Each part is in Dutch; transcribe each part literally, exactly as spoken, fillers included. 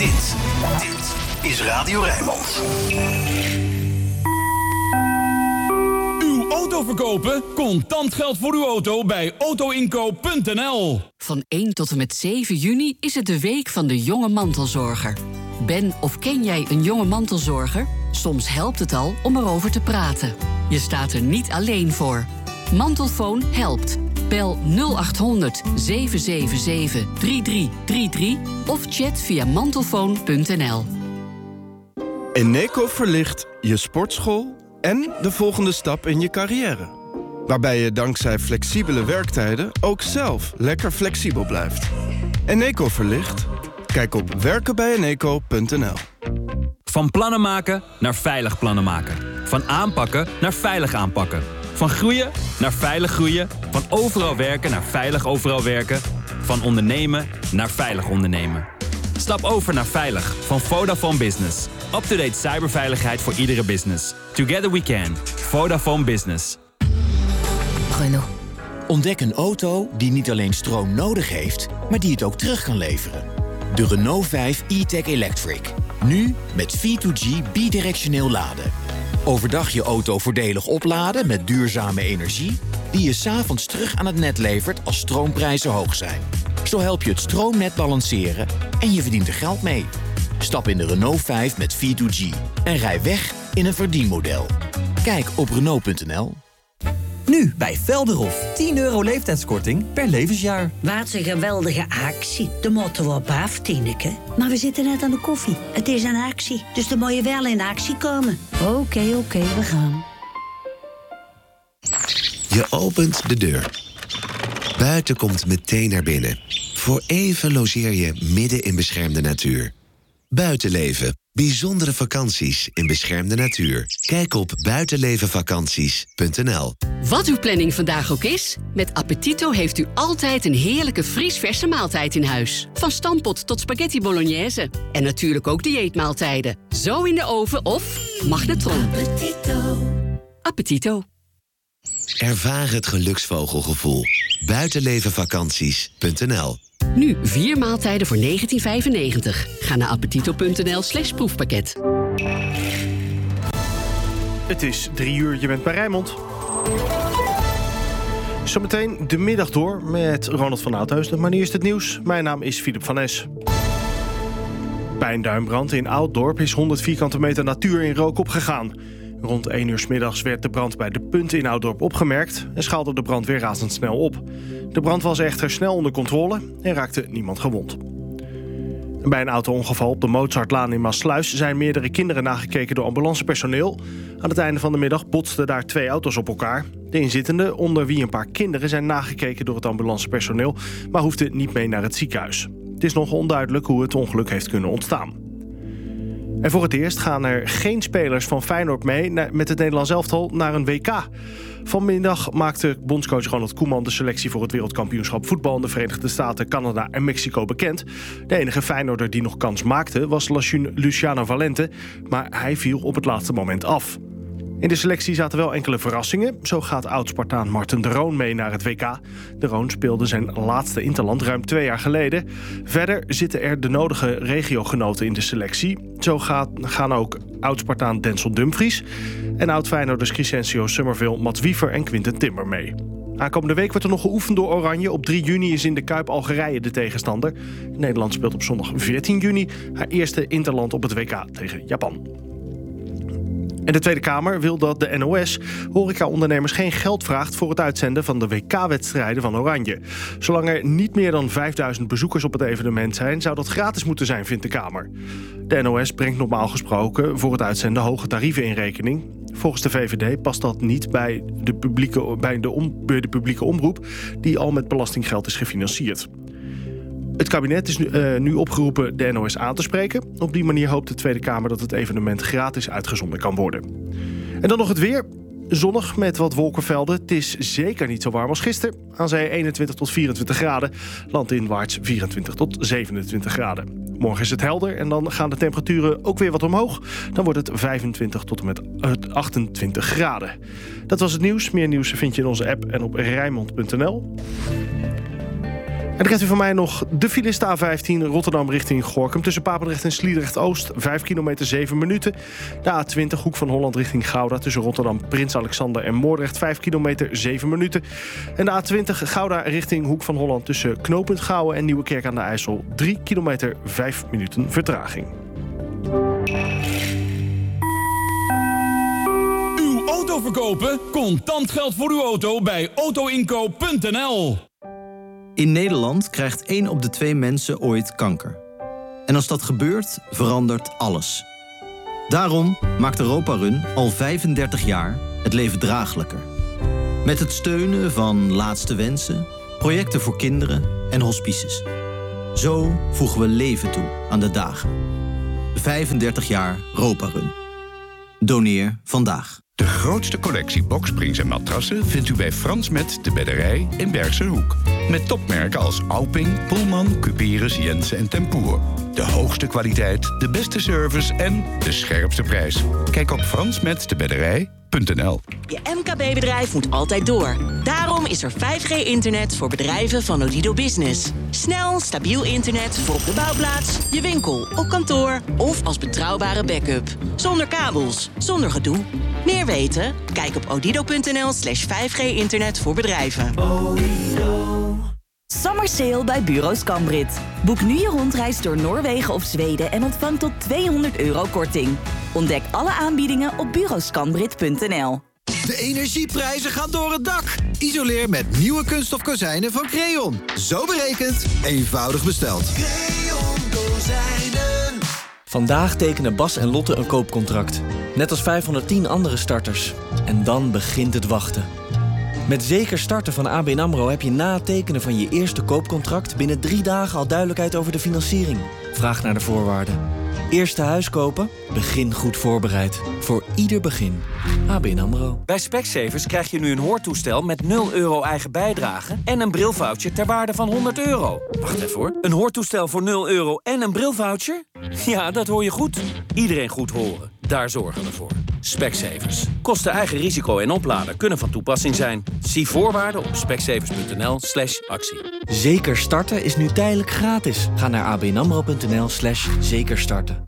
Dit, dit is Radio Rijnmond. Uw auto verkopen? Contant geld voor uw auto bij auto inkoop punt n l. Van één tot en met zeven juni is het de week van de jonge mantelzorger. Ben of ken jij een jonge mantelzorger? Soms helpt het al om erover te praten. Je staat er niet alleen voor. Mantelfoon helpt. Bel nul acht honderd zeven zeven zeven drie drie drie drie of chat via mantelfoon punt n l. Eneco verlicht je sportschool en de volgende stap in je carrière. Waarbij je dankzij flexibele werktijden ook zelf lekker flexibel blijft. Eneco verlicht? Kijk op werken bij eneco punt n l. Van plannen maken naar veilig plannen maken. Van aanpakken naar veilig aanpakken. Van groeien naar veilig groeien. Van overal werken naar veilig overal werken. Van ondernemen naar veilig ondernemen. Stap over naar Veilig van Vodafone Business. Up-to-date cyberveiligheid voor iedere business. Together we can. Vodafone Business. Renault. Ontdek een auto die niet alleen stroom nodig heeft, maar die het ook terug kan leveren. De Renault vijf e-tech Electric. Nu met V twee G bidirectioneel laden. Overdag je auto voordelig opladen met duurzame energie die je 's avonds terug aan het net levert als stroomprijzen hoog zijn. Zo help je het stroomnet balanceren en je verdient er geld mee. Stap in de Renault vijf met V twee G en rij weg in een verdienmodel. Kijk op Renault punt n l. Nu bij Velderhof. tien euro leeftijdskorting per levensjaar. Wat een geweldige actie. De moeten we op af, Tineke. Maar we zitten net aan de koffie. Het is een actie, dus dan moet je wel in actie komen. Oké, okay, oké, okay, we gaan. Je opent de deur. Buiten komt meteen naar binnen. Voor even logeer je midden in beschermde natuur. Buitenleven. Bijzondere vakanties in beschermde natuur. Kijk op buitenlevenvakanties punt n l. Wat uw planning vandaag ook is, met Appetito heeft u altijd een heerlijke vriesverse maaltijd in huis. Van stampot tot spaghetti bolognese. En natuurlijk ook dieetmaaltijden. Zo in de oven of magnetron. Appetito. Appetito. Ervaar het geluksvogelgevoel. buitenlevenvakanties punt n l. Nu vier maaltijden voor negentien vijfennegentig. Ga naar appetito punt n l slash proefpakket. Het is drie uur, je bent bij Rijnmond. Zometeen de middag door met Ronald van Oudheusden. Maar nu is het nieuws. Mijn naam is Philip van Es. Bij een duinbrand in Ouddorp is honderd vierkante meter natuur in rook opgegaan. Rond één uur 's middags werd de brand bij De Punt in Ouddorp opgemerkt en schaalde de brand weer razendsnel op. De brand was echter snel onder controle en raakte niemand gewond. Bij een auto-ongeval op de Mozartlaan in Maassluis zijn meerdere kinderen nagekeken door ambulancepersoneel. Aan het einde van de middag botsten daar twee auto's op elkaar. De inzittenden, onder wie een paar kinderen, zijn nagekeken door het ambulancepersoneel, maar hoefden niet mee naar het ziekenhuis. Het is nog onduidelijk hoe het ongeluk heeft kunnen ontstaan. En voor het eerst gaan er geen spelers van Feyenoord mee met het Nederlands elftal naar een W K. Vanmiddag maakte bondscoach Ronald Koeman de selectie voor het wereldkampioenschap voetbal in de Verenigde Staten, Canada en Mexico bekend. De enige Feyenoorder die nog kans maakte was Luciano Valente, maar hij viel op het laatste moment af. In de selectie zaten wel enkele verrassingen. Zo gaat oud-Spartaan Marten de Roon mee naar het W K. De Roon speelde zijn laatste interland ruim twee jaar geleden. Verder zitten er de nodige regiogenoten in de selectie. Zo gaat, gaan ook oud-Spartaan Denzel Dumfries en oud-Feyenoorders Crescencio Summerville, Mats Wiever en Quinten Timber mee. Aankomende week wordt er nog geoefend door Oranje. Op drie juni is in de Kuip Algerije de tegenstander. Nederland speelt op zondag veertien juni haar eerste interland op het W K tegen Japan. En de Tweede Kamer wil dat de N O S horecaondernemers geen geld vraagt voor het uitzenden van de W K-wedstrijden van Oranje. Zolang er niet meer dan vijfduizend bezoekers op het evenement zijn, zou dat gratis moeten zijn, vindt de Kamer. De N O S brengt normaal gesproken voor het uitzenden hoge tarieven in rekening. Volgens de V V D past dat niet bij de publieke, bij de, om, bij de publieke omroep, die al met belastinggeld is gefinancierd. Het kabinet is nu, uh, nu opgeroepen de N O S aan te spreken. Op die manier hoopt de Tweede Kamer dat het evenement gratis uitgezonden kan worden. En dan nog het weer. Zonnig met wat wolkenvelden. Het is zeker niet zo warm als gisteren. Aan zee eenentwintig tot vierentwintig graden. Landinwaarts vierentwintig tot zevenentwintig graden. Morgen is het helder en dan gaan de temperaturen ook weer wat omhoog. Dan wordt het vijfentwintig tot en met achtentwintig graden. Dat was het nieuws. Meer nieuws vind je in onze app en op rijnmond punt n l. dan krijgt u van mij nog de files A vijftien Rotterdam richting Gorinchem. Tussen Papendrecht en Sliedrecht-Oost, vijf kilometer, zeven minuten. De A twintig Hoek van Holland richting Gouda. Tussen Rotterdam, Prins Alexander en Moordrecht, vijf kilometer, zeven minuten. En de A twintig Gouda richting Hoek van Holland. Tussen Knooppunt Gouwen en Nieuwekerk aan de IJssel. drie kilometer, vijf minuten vertraging. Uw auto verkopen? Contant geld voor uw auto bij auto inkoop punt n l. In Nederland krijgt één op de twee mensen ooit kanker. En als dat gebeurt, verandert alles. Daarom maakt Europa Run al vijfendertig jaar het leven draaglijker. Met het steunen van Laatste Wensen, projecten voor kinderen en hospices. Zo voegen we leven toe aan de dagen. vijfendertig jaar Europa Run. Doneer vandaag. De grootste collectie boksprings en matrassen vindt u bij Frans Met de Bedderij in Bergse Hoek. Met topmerken als Auping, Pullman, Cuperus, Jensen en Tempoer. De hoogste kwaliteit, de beste service en de scherpste prijs. Kijk op frans met de bedderij punt n l. Je M K B-bedrijf moet altijd door. Daarom is er vijf G-internet voor bedrijven van Odido Business. Snel, stabiel internet voor op de bouwplaats, je winkel, op kantoor of als betrouwbare backup. Zonder kabels, zonder gedoe. Meer weten? Kijk op odido punt n l slash vijf G internet voor bedrijven. Summer sale bij Bureau Scambrit. Boek nu je rondreis door Noorwegen of Zweden en ontvang tot tweehonderd euro korting. Ontdek alle aanbiedingen op bureau scambrit punt n l. De energieprijzen gaan door het dak. Isoleer met nieuwe kunststof kozijnen van Creon. Zo berekend, eenvoudig besteld. Creon kozijnen. Vandaag tekenen Bas en Lotte een koopcontract. Net als vijfhonderdtien andere starters. En dan begint het wachten. Met Zeker Starten van A B N AMRO heb je na het tekenen van je eerste koopcontract binnen drie dagen al duidelijkheid over de financiering. Vraag naar de voorwaarden. Eerste huis kopen? Begin goed voorbereid. Voor ieder begin. A B N AMRO. Bij Specsavers krijg je nu een hoortoestel met nul euro eigen bijdrage en een brilvoucher ter waarde van honderd euro. Wacht even hoor. Een hoortoestel voor nul euro en een brilvoucher? Ja, dat hoor je goed. Iedereen goed horen. Daar zorgen we voor. Specsavers. Kosten eigen risico en oplader kunnen van toepassing zijn. Zie voorwaarden op specsavers punt n l slash actie. Zeker Starten is nu tijdelijk gratis. Ga naar abnamro punt n l slash zeker starten.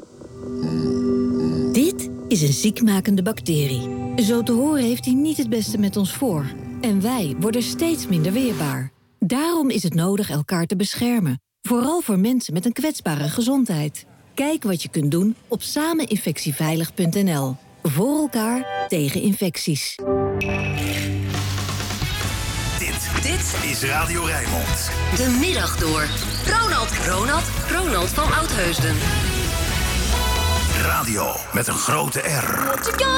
Dit is een ziekmakende bacterie. Zo te horen heeft hij niet het beste met ons voor. En wij worden steeds minder weerbaar. Daarom is het nodig elkaar te beschermen. Vooral voor mensen met een kwetsbare gezondheid. Kijk wat je kunt doen op sameninfectieveilig punt n l. Voor elkaar tegen infecties. Dit, dit is Radio Rijnmond. De middag door. Ronald, Ronald, Ronald van Oudheusden. Radio met een grote R.